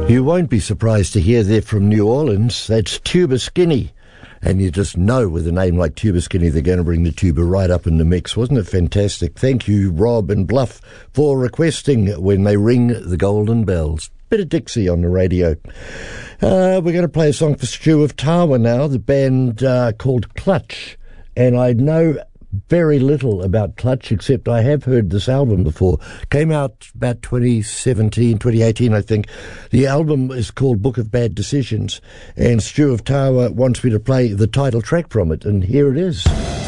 You won't be surprised to hear they're from New Orleans. That's Tuba Skinny. And you just know with a name like Tuba Skinny, they're going to bring the tuba right up in the mix. Wasn't it fantastic? Thank you, Rob and Bluff, for requesting When They Ring the Golden Bells. Bit of Dixie on the radio. We're going to play a song for Stu of Tawa now, the band called Clutch. And I know very little about Clutch, except I have heard this album before. Came out about 2018, I think. The album is called Book of Bad Decisions, and Stu of Tawa wants me to play the title track from it, and here it is.